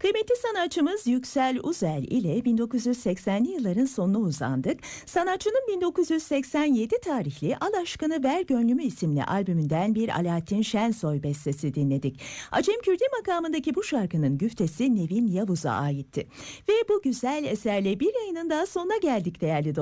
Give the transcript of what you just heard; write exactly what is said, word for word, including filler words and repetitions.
Kıymetli sanatçımız Yüksel Uzel ile bin dokuz yüz seksenli yılların sonuna uzandık. Sanatçının bin dokuz yüz seksen yedi tarihli Al Aşkını Ver Gönlümü isimli albümünden bir Alaaddin Şensoy bestesi dinledik. Acem Kürdi makamındaki bu şarkının güftesi Nevin Yavuz'a aitti. Ve bu güzel eserle bir yayının daha sonuna geldik değerli dostlar.